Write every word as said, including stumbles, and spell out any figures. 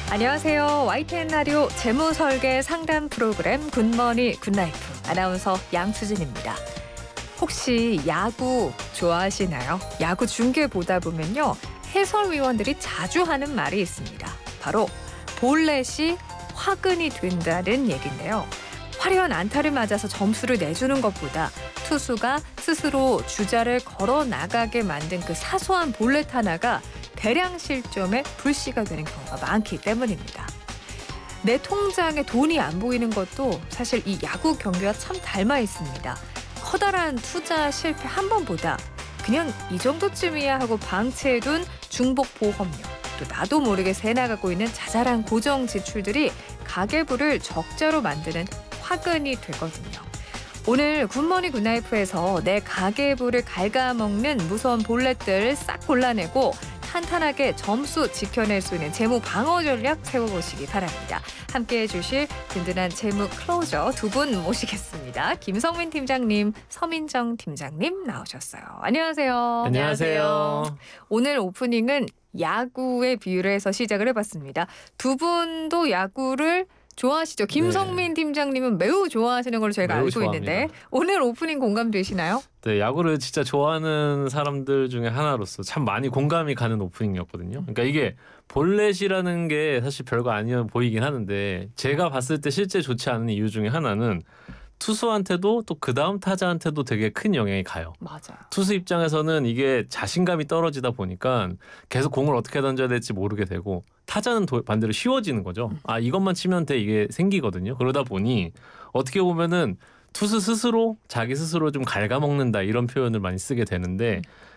안녕하세요. 와이티엔 라디오 재무설계 상담 프로그램 굿머니 굿라이프 아나운서 양수진입니다. 혹시 야구 좋아하시나요? 야구 중계 보다 보면요. 해설위원들이 자주 하는 말이 있습니다. 바로 볼넷이 화근이 된다는 얘기인데요. 화려한 안타를 맞아서 점수를 내주는 것보다 투수가 스스로 주자를 걸어 나가게 만든 그 사소한 볼넷 하나가 대량 실점에 불씨가 되는 경우가 많기 때문입니다. 내 통장에 돈이 안 보이는 것도 사실 이 야구 경기와 참 닮아 있습니다. 커다란 투자 실패 한 번보다 그냥 이 정도쯤이야 하고 방치해둔 중복 보험료, 또 나도 모르게 새나가고 있는 자잘한 고정 지출들이 가계부를 적자로 만드는 화근이 되거든요. 오늘 굿모닝 굿나이프에서 내 가계부를 갉아먹는 무서운 볼넷들 싹 골라내고 탄탄하게 점수 지켜낼 수 있는 재무 방어 전략 세워보시기 바랍니다. 함께해 주실 든든한 재무 클로저 두 분 모시겠습니다. 김성민 팀장님, 서민정 팀장님 나오셨어요. 안녕하세요. 안녕하세요. 오늘 오프닝은 야구의 비유를 해서 시작을 해봤습니다. 두 분도 야구를 좋아하시죠? 김성민 네. 팀장님은 매우 좋아하시는 걸로 저희가 매우 알고 좋아합니다. 있는데 오늘 오프닝 공감되시나요? 네, 야구를 진짜 좋아하는 사람들 중에 하나로서 참 많이 공감이 가는 오프닝이었거든요. 그러니까 이게 볼넷이라는 게 사실 별거 아니어 보이긴 하는데 제가 봤을 때 실제 좋지 않은 이유 중에 하나는 투수한테도 또 그 다음 타자한테도 되게 큰 영향이 가요. 맞아요. 투수 입장에서는 이게 자신감이 떨어지다 보니까 계속 공을 어떻게 던져야 될지 모르게 되고 타자는 도, 반대로 쉬워지는 거죠. 아, 이것만 치면 돼 이게 생기거든요. 그러다 보니 어떻게 보면은 투수 스스로 자기 스스로 좀 갉아먹는다 이런 표현을 많이 쓰게 되는데